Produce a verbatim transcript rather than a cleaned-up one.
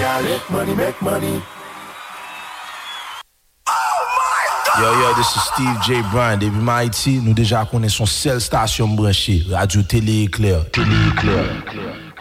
Make money, make money. Yo, yo, this is Steve J. Bryan, depuis Haïti, nous déjà connaissons seule station branchée, Radio Télé Éclair. Télé Éclair.